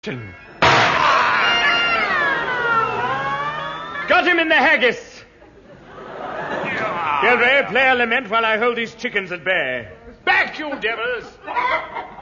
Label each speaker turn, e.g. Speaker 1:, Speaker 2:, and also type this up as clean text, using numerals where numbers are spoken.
Speaker 1: Got him in the haggis. Gilderay, play a lament while I hold these chickens at bay.
Speaker 2: Back, you devils!